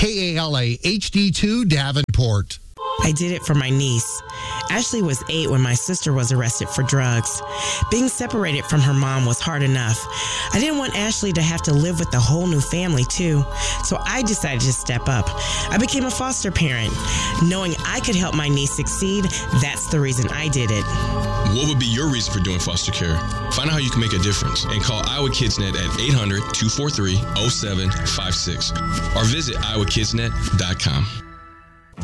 KALA HD2 Davenport. I did it for my niece. Ashley was 8 when my sister was arrested for drugs. Being separated from her mom was hard enough. I didn't want Ashley to have to live with a whole new family too, so I decided to step up. I became a foster parent. Knowing I could help my niece succeed, that's the reason I did it. What would be your reason for doing foster care? Find out how you can make a difference and call Iowa KidsNet at 800-243-0756 or visit iowakidsnet.com.